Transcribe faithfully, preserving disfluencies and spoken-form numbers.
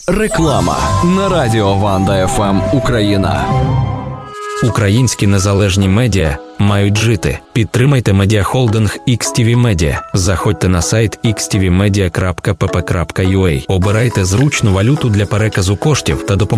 Реклама на радіо Ванда еф ем Україна. Українські незалежні медіа мають жити. Підтримайте медіахолдинг ікс ті ві Media. Заходьте на сайт ікс ті ві медіа крапка пі пі крапка ю а. Обирайте зручну валюту для переказу коштів та допомагайте